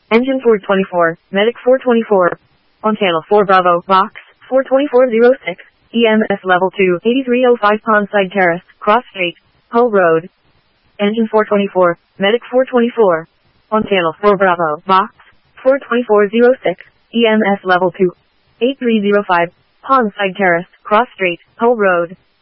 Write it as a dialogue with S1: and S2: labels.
S1: Engine 424, Medic 424. On channel 4 Bravo, box 42406, EMS level 2, 8305 Pondside Terrace, Cross Street, Hull Road. Engine 424, Medic 424. On channel 4 Bravo, box 42406, EMS level 2, 8305 Pondside Terrace, Cross Street, Hull Road.